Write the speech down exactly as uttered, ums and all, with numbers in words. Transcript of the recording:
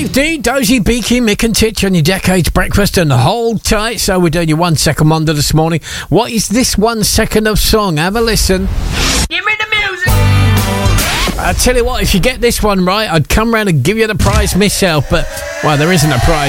indeed. Dozy, Beaky, Mick and Titch on your Decades Breakfast, and hold tight. So we're doing your one second wonder this morning. What is this one second of song? Have a listen. Give me the music. I tell you what, if you get this one right, I'd come round and give you the prize myself. But, well, there isn't a prize.